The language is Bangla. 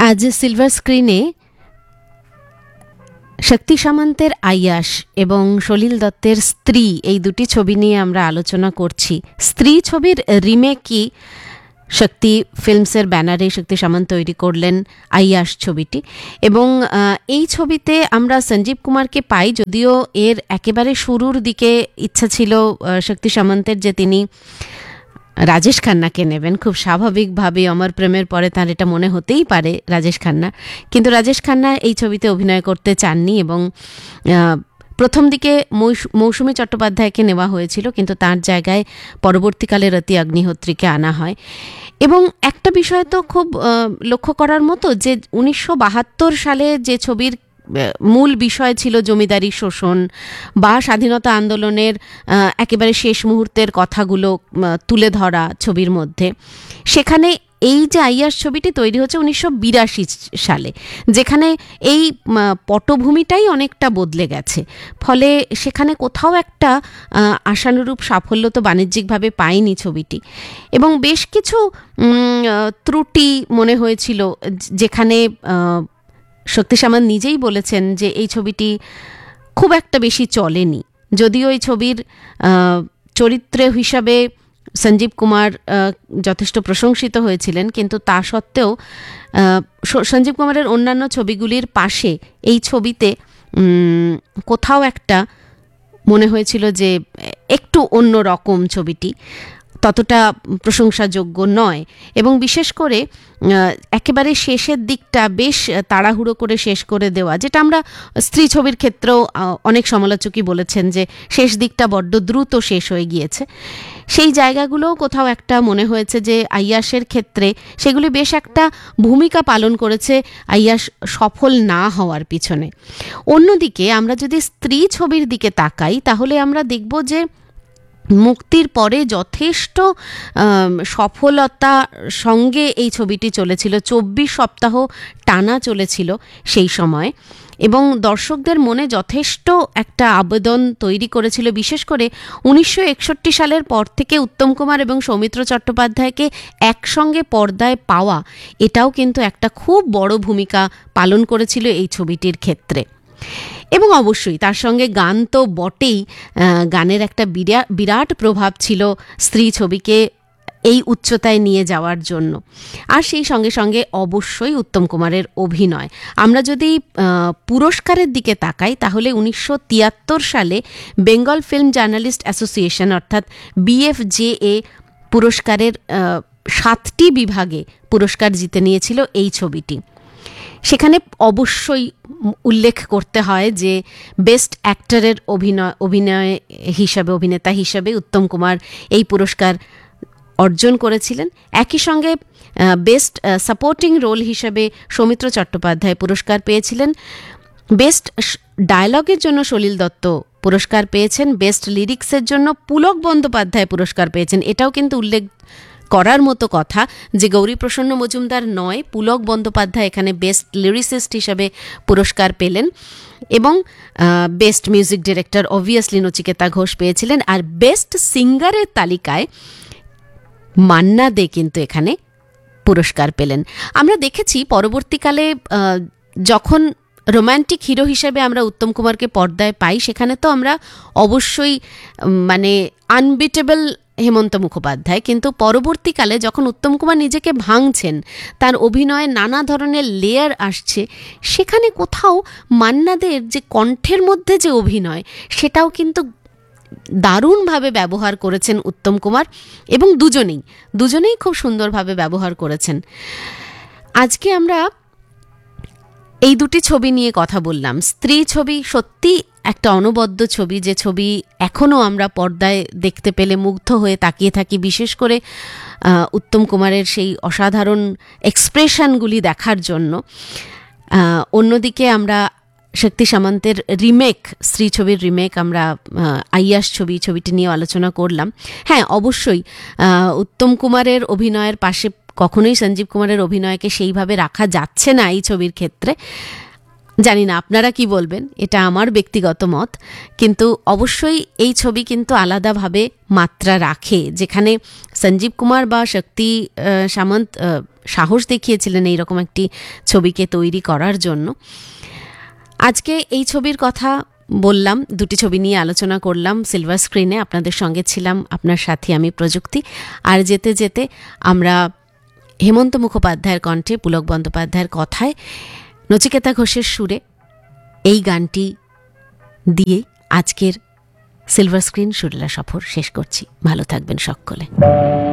আজ সিলভার স্ক্রিনে শক্তি সামন্তের আইয়াস এবং সলিল দত্তের স্ত্রী এই দুটি ছবি নিয়ে আমরা আলোচনা করছি। স্ত্রী ছবির রিমেকই শক্তি ফিল্মসের ব্যানারে শক্তি সামন্ত তৈরি করলেন আইয়াস ছবিটি, এবং এই ছবিতে আমরা সঞ্জীব কুমারকে পাই। যদিও এর একেবারে শুরুর দিকে ইচ্ছা ছিল শক্তি সামন্তের যে তিনি রাজেশ খান্নাকে নেবেন, খুব স্বাভাবিকভাবে অমর প্রেমের পরে তার এটা মনে হতেই পারে রাজেশ খান্না, কিন্তু রাজেশ খান্না এই ছবিতে অভিনয় করতে চাননি এবং প্রথম দিকে মৌসুমী চট্টোপাধ্যায়কে নেওয়া হয়েছিল, কিন্তু তার জায়গায় পরবর্তীকালে রতি অগ্নিহোত্রীকে আনা হয়। এবং একটা বিষয় তো খুব লক্ষ্য করার মতো যে 1972 সালে যে ছবির মূল বিষয় ছিল জমিদারি শোষণ বা স্বাধীনতা আন্দোলনের একেবারে শেষ মুহূর্তের কথাগুলো তুলে ধরা ছবির মধ্যে, সেখানে এই যে আইয়াস ছবিটি তৈরি হচ্ছে 1982 সালে, যেখানে এই পটভূমিটাই অনেকটা বদলে গেছে। ফলে সেখানে কোথাও একটা আশানুরূপ সাফল্য তো বাণিজ্যিকভাবে পায়নি ছবিটি, এবং বেশ কিছু ত্রুটি মনে হয়েছিল, যেখানে শক্তি সামন্ত নিজেই বলেছেন যে এই ছবিটি খুব একটা বেশি চলেনি। যদিও এই ছবির চরিত্র হিসাবে সঞ্জীব কুমার যথেষ্ট প্রশংসিত হয়েছিলেন, কিন্তু তা সত্ত্বেও সঞ্জীব কুমারের অন্যান্য ছবিগুলির পাশে এই ছবিতে কোথাও একটা মনে হয়েছিল যে একটু অন্য রকম ছবিটি, ততটা প্রশংসাযোগ্য নয়। এবং বিশেষ করে একেবারে শেষের দিকটা বেশ তাড়াহুড়ো করে শেষ করে দেওয়া, যেটা আমরা স্ত্রী ছবির ক্ষেত্রেও অনেক সমালোচকই বলেছেন যে শেষ দিকটা বড্ড দ্রুত শেষ হয়ে গিয়েছে। সেই জায়গাগুলোও কোথাও একটা মনে হয়েছে যে আইয়াসের ক্ষেত্রে সেগুলি বেশ একটা ভূমিকা পালন করেছে আইয়াস সফল না হওয়ার পিছনে। অন্যদিকে আমরা যদি স্ত্রী ছবির দিকে তাকাই, তাহলে আমরা দেখব যে মুক্তির পরে যথেষ্ট সফলতার সঙ্গে এই ছবিটি চলেছিল, 24 সপ্তাহ টানা চলেছিল সেই সময়, এবং দর্শকদের মনে যথেষ্ট একটা আবেদন তৈরি করেছিল। বিশেষ করে 1961 সালের পর থেকে উত্তম কুমার এবং সৌমিত্র চট্টোপাধ্যায়কে একসঙ্গে পর্দায় পাওয়া, এটাও কিন্তু একটা খুব বড় ভূমিকা পালন করেছিল এই ছবিটির ক্ষেত্রে। এবং অবশ্যই তার সঙ্গে গান তো বটেই, গানের একটা বিরাট প্রভাব ছিল স্ত্রী ছবিকে এই উচ্চতায় নিয়ে যাওয়ার জন্য। আর সেই সঙ্গে সঙ্গে অবশ্যই উত্তম কুমারের অভিনয়। আমরা যদি পুরস্কারের দিকে তাকাই, তাহলে 1973 সালে বেঙ্গল ফিল্ম জার্নালিস্ট অ্যাসোসিয়েশন অর্থাৎ BFJA পুরস্কারের 7টি বিভাগে পুরস্কার জিতে নিয়েছিল এই ছবিটি। সেখানে অবশ্যই উল্লেখ করতে হয় যে বেস্ট অ্যাক্টরের অভিনয় হিসাবে, অভিনেতা হিসাবে উত্তম কুমার এই পুরস্কার অর্জন করেছিলেন। একই সঙ্গে বেস্ট সাপোর্টিং রোল হিসাবে সৌমিত্র চট্টোপাধ্যায় পুরস্কার পেয়েছিলেন। বেস্ট ডায়লগের জন্য সলিল দত্ত পুরস্কার পেয়েছেন। বেস্ট লিরিক্সের জন্য পুলক বন্দ্যোপাধ্যায় পুরস্কার পেয়েছেন। এটাও কিন্তু উল্লেখ করার মতো কথা যে গৌরীপ্রসন্ন মজুমদার নয়, পুলক বন্দ্যোপাধ্যায় এখানে বেস্ট লিরিসিস্ট হিসাবে পুরস্কার পেলেন। এবং best music director obviously Nachiketa Ghosh পেয়েছিলেন। আর বেস্ট সিঙ্গারের তালিকায় মান্না দে কিন্তু এখানে পুরস্কার পেলেন। আমরা দেখেছি পরবর্তীকালে যখন রোম্যান্টিক হিরো হিসেবে আমরা উত্তম কুমারকে পর্দায় পাই, সেখানে তো আমরা অবশ্যই মানে আনবিটেবল হেমন্ত মুখোপাধ্যায়, কিন্তু পরবর্তীকালে যখন উত্তম কুমার নিজেকে ভাঙছেন, তার অভিনয়ে নানা ধরনের লেয়ার আসছে, সেখানে কোথাও মান্নাদের যে কণ্ঠের মধ্যে যে অভিনয়, সেটাও কিন্তু দারুণভাবে ব্যবহার করেছেন উত্তম কুমার, এবং দুজনেই খুব সুন্দরভাবে ব্যবহার করেছেন। আজকে আমরা এই দুটি ছবি নিয়ে কথা বললাম। স্ত্রী ছবি সত্যি একটা অনবদ্য ছবি, যে ছবি এখনও আমরা পর্দায় দেখতে পেলে মুগ্ধ হয়ে তাকিয়ে থাকি, বিশেষ করে উত্তম কুমারের সেই অসাধারণ এক্সপ্রেশনগুলি দেখার জন্য। অন্যদিকে আমরা শক্তি সামন্তের রিমেক, স্ত্রী ছবির রিমেক, আমরা আইয়াস ছবিটি নিয়ে আলোচনা করলাম। হ্যাঁ, অবশ্যই উত্তম কুমারের অভিনয়ের পাশে কখনোই সঞ্জীব কুমারের অভিনয়কে সেইভাবে রাখা যাচ্ছে না এই ছবির ক্ষেত্রে। জানি না আপনারা কি বলবেন, এটা আমার ব্যক্তিগত মত, কিন্তু অবশ্যই এই ছবি কিন্তু আলাদাভাবে মাত্রা রাখে। যেখানে সঞ্জীব কুমার বা শক্তি সামন্ত সাহস দেখিয়েছিলেন এইরকম একটি ছবিকে তৈরি করার জন্য। আজকে এই ছবির কথা বললাম, দুটি ছবি নিয়ে আলোচনা করলাম সিলভার স্ক্রিনে, আপনাদের সঙ্গে ছিলাম আপনার সাথী আমি প্রযুক্তি। আর যেতে যেতে আমরা হেমন্ত মুখোপাধ্যায়ের কণ্ঠে, পুলক বন্দ্যোপাধ্যায়ের কথায়, নচিকেতা ঘোষের সুরে এই গানটি দিয়ে আজকের সিলভার স্ক্রিন সুরেলা সফর শেষ করছি। ভালো থাকবেন সকলে।